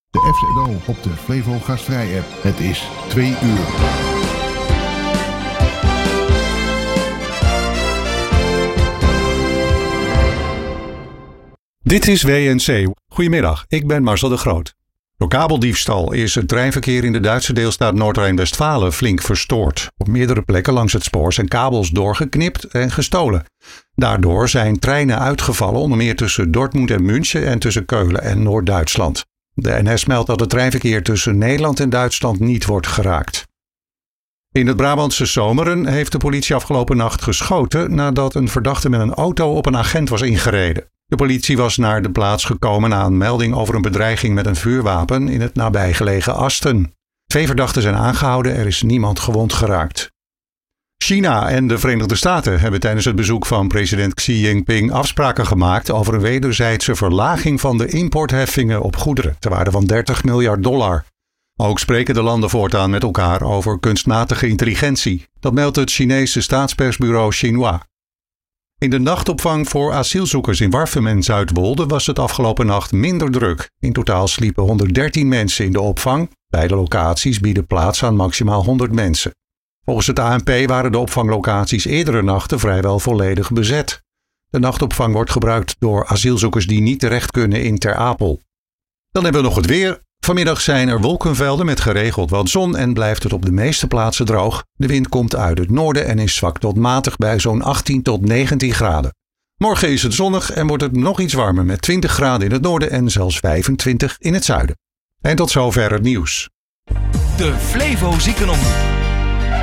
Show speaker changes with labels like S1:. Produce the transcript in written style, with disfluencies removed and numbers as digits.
S1: De FZO op de Flevo Gastvrij app. Het is 2 uur.
S2: Dit is WNC. Goedemiddag, ik ben Marcel de Groot. Door kabeldiefstal is het treinverkeer in de Duitse deelstaat Noord-Rijn-Westfalen flink verstoord. Op meerdere plekken langs het spoor zijn kabels doorgeknipt en gestolen. Daardoor zijn treinen uitgevallen, onder meer tussen Dortmund en München en tussen Keulen en Noord-Duitsland. De NS meldt dat het treinverkeer tussen Nederland en Duitsland niet wordt geraakt. In het Brabantse Zomeren heeft de politie afgelopen nacht geschoten nadat een verdachte met een auto op een agent was ingereden. De politie was naar de plaats gekomen na een melding over een bedreiging met een vuurwapen in het nabijgelegen Asten. 2 verdachten zijn aangehouden, er is niemand gewond geraakt. China en de Verenigde Staten hebben tijdens het bezoek van president Xi Jinping afspraken gemaakt over een wederzijdse verlaging van de importheffingen op goederen ter waarde van $30 miljard. Ook spreken de landen voortaan met elkaar over kunstmatige intelligentie. Dat meldt het Chinese staatspersbureau Xinhua. In de nachtopvang voor asielzoekers in Warffum en Zuidwolde was het afgelopen nacht minder druk. In totaal sliepen 113 mensen in de opvang. Beide locaties bieden plaats aan maximaal 100 mensen. Volgens het ANP waren de opvanglocaties eerdere nachten vrijwel volledig bezet. De nachtopvang wordt gebruikt door asielzoekers die niet terecht kunnen in Ter Apel. Dan hebben we nog het weer. Vanmiddag zijn er wolkenvelden met geregeld wat zon en blijft het op de meeste plaatsen droog. De wind komt uit het noorden en is zwak tot matig bij zo'n 18 tot 19 graden. Morgen is het zonnig en wordt het nog iets warmer met 20 graden in het noorden en zelfs 25 in het zuiden. En tot zover het nieuws.
S3: De Flevo Ziekenomroep.